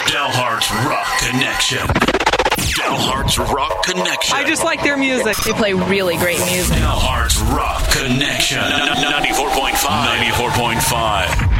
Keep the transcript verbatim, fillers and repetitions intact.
Dalhart's Rock Connection. Dalhart's Rock Connection. I just like their music. They play really great music. Dalhart's Rock Connection. ninety-four point five. ninety-four point five.